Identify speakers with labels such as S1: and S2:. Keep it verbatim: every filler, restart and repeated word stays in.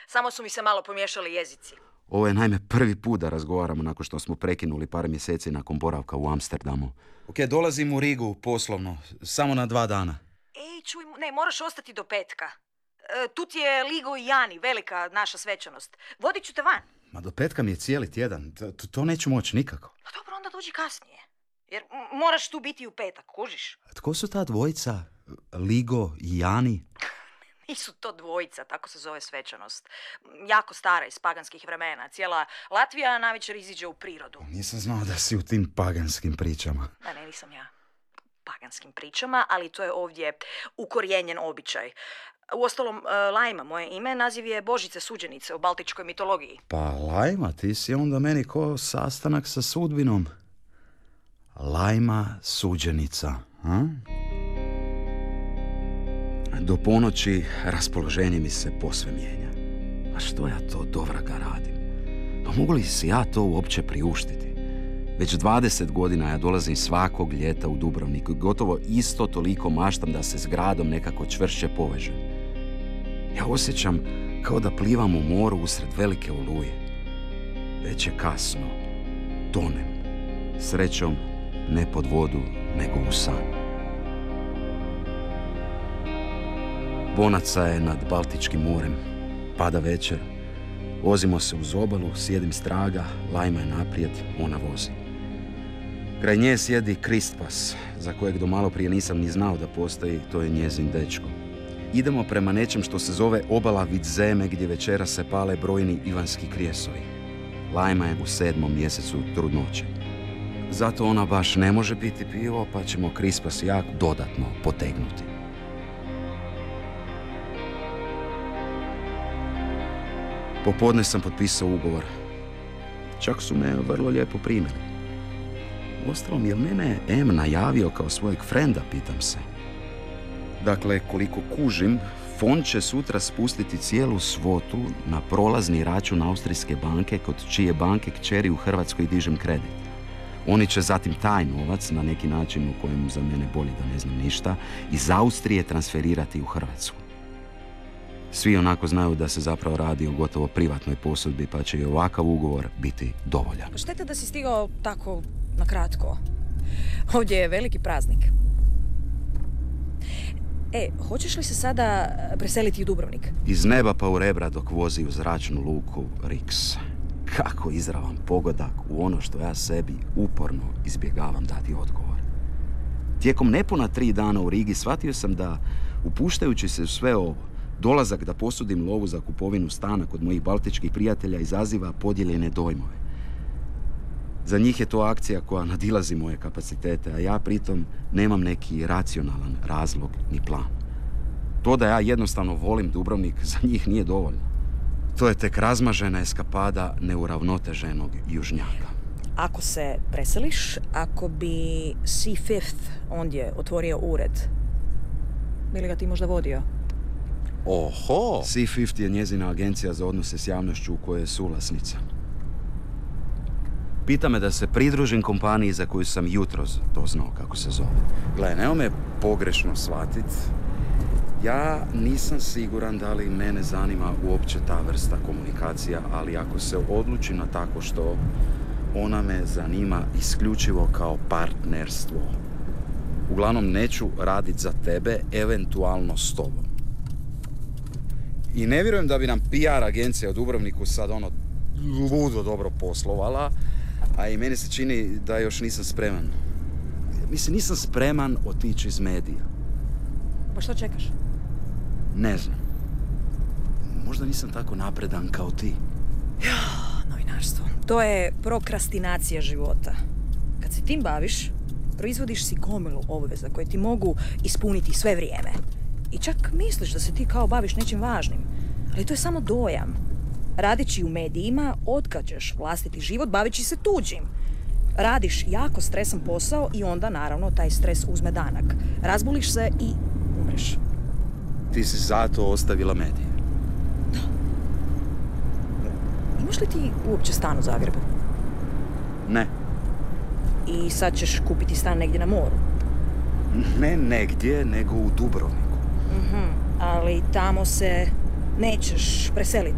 S1: Samo su mi se malo pomiješali jezici.
S2: Ovo je naime prvi put da razgovaramo nakon što smo prekinuli par mjeseci nakon boravka u Amsterdamu. Ok, dolazim u Rigu poslovno, samo na dva dana.
S1: Ej, čuj, ne, moraš ostati do petka. E, tu ti je Ligo i Jani, velika naša svečanost. Vodit ću te van.
S2: Ma do petka mi je cijeli tjedan, to, to neću moći nikako.
S1: Pa dobro, onda dođi kasnije. Jer m- moraš tu biti u petak, kužiš?
S2: A tko su ta dvojica, Ligo i Jani?
S1: Nisu to dvojica, tako se zove svečanost. Jako stara iz paganskih vremena. Cijela Latvija navečer iziđe u prirodu.
S2: Nisam znao da si u tim paganskim pričama.
S1: Ne, ne, nisam ja. Paganskim pričama, ali to je ovdje ukorijenjen običaj. Uostalom, Lajma, moje ime, naziv je Božice suđenice u baltičkoj mitologiji.
S2: Pa Lajma, ti si onda meni ko sastanak sa sudbinom. Lajma suđenica, a? Do ponoći raspoloženje mi se posve mijenja. A što ja to do vraga radim? Pa mogu li si ja to uopće priuštiti? Već dvadeset godina ja dolazim svakog ljeta u Dubrovnik i gotovo isto toliko maštam da se s gradom nekako čvršće povežem. Ja osjećam kao da plivam u moru usred velike oluje. Već je kasno. Tonem. Srećom, ne pod vodu, nego u san. Bonaca je nad Baltičkim morem. Pada večer. Vozimo se uz obalu, sjedim straga, Lajma je naprijed, ona vozi. Kraj nje sjedi Kristpas, za kojeg do malo prije nisam ni znao da postoji, to je njezin dečko. Idemo prema nečem što se zove obala Vidzeme, gdje večera se pale brojni ivanski krijesovi. Lajma je u sedmom mjesecu trudnoće. Zato ona baš ne može piti pivo, pa ćemo Kristpas i ja dodatno potegnuti. Popodne sam potpisao ugovor. Čak su me vrlo lijepo primili. Uostalom, je mene M najavio kao svojeg frenda, pitam se. Dakle, koliko kužim, fond će sutra spustiti cijelu svotu na prolazni račun Austrijske banke, kod čije banke kćeri u Hrvatskoj dižem kredit. Oni će zatim taj novac, na neki način u kojem za mene bolje da ne znam ništa, iz Austrije transferirati u Hrvatsku. Svi onako znaju da se zapravo radi o gotovo privatnoj posudbi, pa će i ovakav ugovor biti dovoljan.
S1: Šteta da si stigao tako na kratko. Ovdje je veliki praznik. E, hoćeš li se sada preseliti u Dubrovnik?
S2: Iz neba pa u rebra dok vozi u zračnu luku Riks. Kako izravan pogodak u ono što ja sebi uporno izbjegavam dati odgovor. Tijekom nepuna tri dana u Rigi shvatio sam da, upuštajući se u sve ovo, dolazak da posudim lovu za kupovinu stana kod mojih baltičkih prijatelja izaziva podijeljene dojmove. Za njih je to akcija koja nadilazi moje kapacitete, a ja pritom nemam neki racionalan razlog ni plan. To da ja jednostavno volim Dubrovnik za njih nije dovoljno. To je tek razmažena eskapada neuravnoteženog južnjaka.
S1: Ako se preseliš, ako bi C pet ondje otvorio ured, bi li ga ti možda vodio?
S2: Oho! C pet je njezina agencija za odnose s javnošću u kojoj je suvlasnica. Pita me da se pridružim kompaniji za koju sam jutros doznao kako se zove. Gle, nemoj me pogrešno shvatit. Ja nisam siguran da li mene zanima uopće ta vrsta komunikacija, ali ako se odluči na tako što, ona me zanima isključivo kao partnerstvo. Uglavnom, neću radit za tebe, eventualno s tobom. I ne vjerujem da bi nam P R agencija u Dubrovniku sad ono ludo dobro poslovala, a i meni se čini da još nisam spreman. Mislim, nisam spreman otići iz medija.
S1: Pa što čekaš?
S2: Ne znam. Možda nisam tako napredan kao ti.
S1: Ja, novinarstvo. To je prokrastinacija života. Kad se tim baviš, proizvodiš si gomilu obveza koje ti mogu ispuniti sve vrijeme. I čak misliš da se ti kao baviš nečim važnim. Ali to je samo dojam. Radeći u medijima, odgađaš vlastiti život baveći se tuđim. Radiš jako stresan posao i onda, naravno, taj stres uzme danak. Razboliš se i umreš.
S2: Ti si zato ostavila medije.
S1: Da. Imaš li ti uopće stan u Zagrebu?
S2: Ne.
S1: I sad ćeš kupiti stan negdje na moru?
S2: Ne negdje, nego u Dubrovniku.
S1: Mhm, ali tamo se nećeš preseliti.